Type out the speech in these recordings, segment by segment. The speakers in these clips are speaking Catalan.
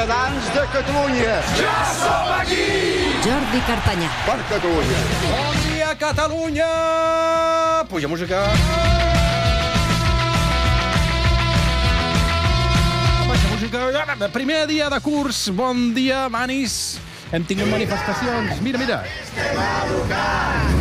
ciutadans de Catalunya. Ja som aquí! Jordi Cartanyà. Per Catalunya. Bon dia, Catalunya! Puja música. Puja música. Primer dia de curs. Bon dia, manis. Hem tingut manifestacions. Mira, mira. Estem educant,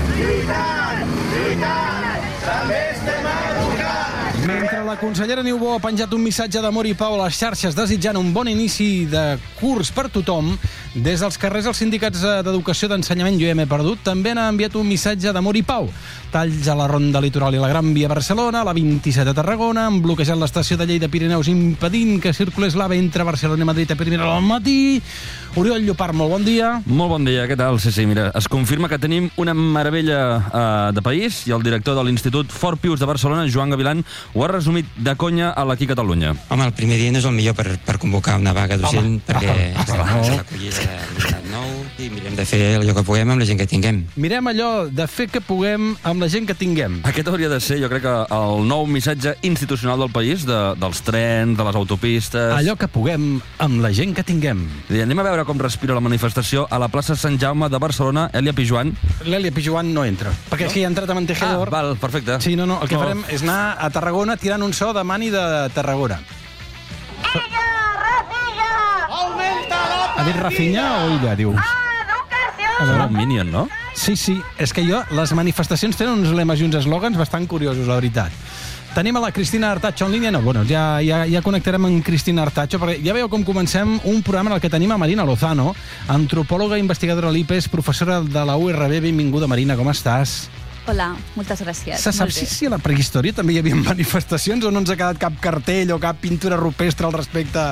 lluitant, també estem educant. Mentre la consellera Niubó ha penjat un missatge d'amor i pau a les xarxes desitjant un bon inici de curs per tothom, des dels carrers els sindicats d'educació d'ensenyament Jo ja m'he perdut també han enviat un missatge d'amor i pau. Talls a la Ronda Litoral i la Gran Via a Barcelona, la 27 a Tarragona, han bloquejat l'estació de Lleida Pirineus impedint que circulés l'AVE entre Barcelona i Madrid a primera hora al matí. Oriol Llopart, molt bon dia. Molt bon dia, què tal? Sí, mira, es confirma que tenim una meravella de país i el director de l'Institut Fort Pius de Barcelona, Joan Gavilan, ho ha resumit de conya a l'Aquí Catalunya. Home, el primer dia no és el millor per convocar una vaga docent, perquè és l'acollida de nou i mirem de fer allò que puguem amb la gent que tinguem. Mirem allò de fer que puguem amb la gent que tinguem. Aquest hauria de ser, jo crec, que el nou missatge institucional del país, dels trens, de les autopistes... Allò que puguem amb la gent que tinguem. Anem a veure com respira la manifestació a la plaça Sant Jaume de Barcelona. Èlia Pijuan. L'Èlia Pijuan no entra, perquè és que hi ha entrat a Mantejedor. Ah, val, perfecte. Sí, no, el que farem és anar a Tarragona tirant un so de Mani de Tarragona. Ella, Rafinha! Augmenta la... Ha dit Rafinha o ella, diu? Educació! Serà un Minion, no? Sí, és que les manifestacions tenen uns lemes i uns eslògans bastant curiosos, la veritat. Tenim a la Cristina Artacho en línia? No, bueno, ja connectarem amb Cristina Artacho, perquè ja veieu com comencem un programa en el que tenim a Marina Lozano, antropòloga i investigadora a l'IPES, professora de la URB. Benvinguda, Marina, com estàs? Hola, moltes gràcies. Se sap si a la prehistòria també hi havia manifestacions o no ens ha quedat cap cartell o cap pintura rupestre al respecte?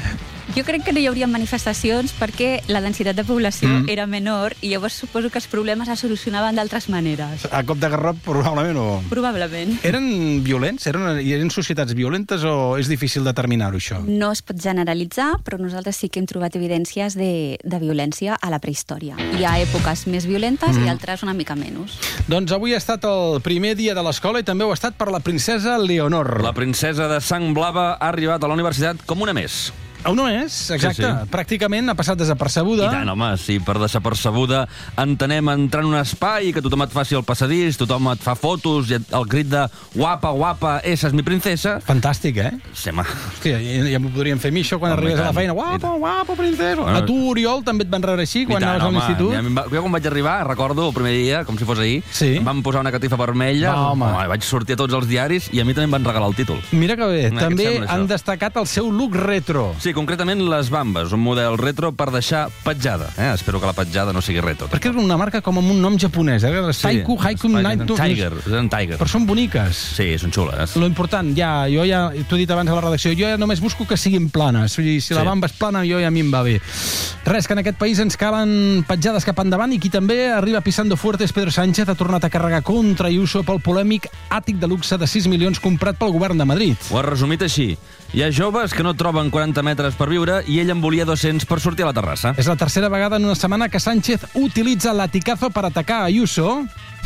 Jo crec que no hi hauria manifestacions perquè la densitat de població era menor i llavors suposo que els problemes es solucionaven d'altres maneres. A cop de garrot, probablement, o...? Probablement. Eren violents? Eren societats violentes o és difícil determinar-ho, això? No es pot generalitzar, però nosaltres sí que hem trobat evidències de violència a la prehistòria. Hi ha èpoques més violentes i altres una mica menys. Doncs avui ha estat el primer dia de l'escola i també ho ha estat per la princesa Leonor. La princesa de sang blava ha arribat a la universitat com una més. Una més, exacte. Sí. Pràcticament ha passat desapercebuda. I tant, home, sí, per desapercebuda entenem entrar en un espai que tothom et faci el passadís, tothom et fa fotos i el crit de guapa, guapa, esa és mi princesa. Fantàstic, eh? Sí, home. Hòstia, ja m'ho podríem fer això quan arribes a la feina. Guapa, guapa, princesa. Bueno, a tu, Oriol, també et van rebre així quan anaves a l'institut? Jo quan vaig arribar, recordo el primer dia, com si fos ahir, em van posar una catifa vermella, vaig sortir a tots els diaris i a mi també em van regalar el títol. Mira que bé, també han destacat el seu look retro. Sí, concretament les bambes, un model retro per deixar petjada. Espero que la petjada no sigui retro. Perquè és una marca com amb un nom japonès, Saiku, Haiku, Naitu... Tiger, eren Tiger. Però són boniques. Sí, són xules. Lo important, jo ja t'ho he dit abans a la redacció, jo ja només busco que siguin planes. Si la bamba és plana, a mi em va bé. Res, que en aquest país ens calen petjades cap endavant i qui també arriba pisando fuerte és Pedro Sánchez, ha tornat a carregar contra Ayuso pel polèmic àtic de luxe de 6 milions comprat pel govern de Madrid. Ho has resumit així. Hi ha joves que no troben 40 metres per viure i ell en volia 200 per sortir a la terrassa. És la tercera vegada en una setmana que Sánchez utilitza l'aticazo per atacar Ayuso.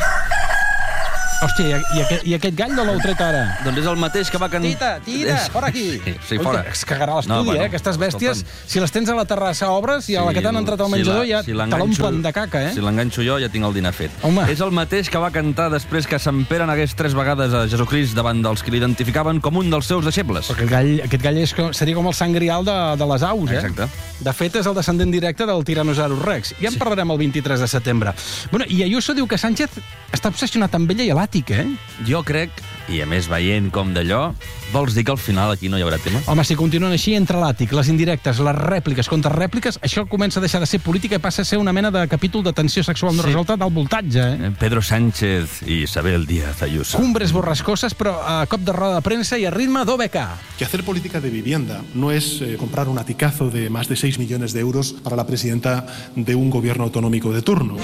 Hòstia, i aquest gall de l'heu tret ara? Doncs és el mateix que va Tita, fora aquí. Sí, fora. Es cagarà l'estudi, Aquestes bèsties, si les tens a la terrassa obres i a la que t'han entrat al menjador ja te l'omplen de caca, Si l'enganxo jo ja tinc el dinar fet. Home. És el mateix que va cantar després que Sant Pere negués 3 vegades a Jesucrist davant dels que l'identificaven com un dels seus deixebles. Aquest gall seria com el sant grial de les aus, Exacte. De fet, és el descendent directe del Tyrannosaurus Rex. Ja en parlarem el 23 de setembre. Bueno, i Ayuso diu que Sánchez està obsessionat amb ella i l'àtic, Jo crec, i a més veient com d'allò, vols dir que al final aquí no hi haurà tema? Home, si continuen així, entre l'àtic, les indirectes, les rèpliques, contrarèpliques, això comença a deixar de ser política i passa a ser una mena de capítol de tensió sexual no resolta del voltatge, Pedro Sánchez i Isabel Díaz Ayuso. Cumbres borrascoses, però a cop de roda de premsa i a ritme d'OBK. Que hacer política de vivienda no es comprar un aticazo de más de 6 millones de euros para la presidenta de un gobierno autonómico de turno.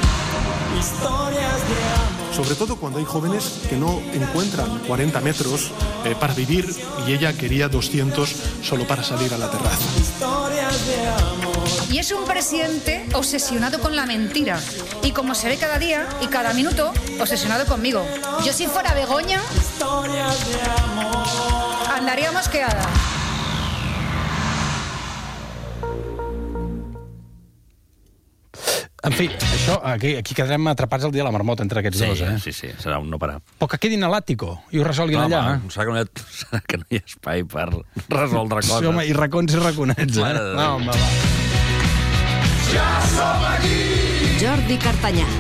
Sobre todo cuando hay jóvenes que no encuentran 40 metros para vivir y ella quería 200 solo para salir a la terraza. Y es un presidente obsesionado con la mentira. Y como se ve cada día y cada minuto, obsesionado conmigo. Yo si fuera Begoña, andaría mosqueada. En fi, això, aquí quedarem atrapats el dia de la marmota entre aquests dos, eh? Sí, serà un no parar. Però que quedin a l'àtico i ho resolguin allà. Serà que no hi ha espai per resoldre coses. Sí, home, i racons i raconets, eh? No, home, va. Jordi Cartanyà.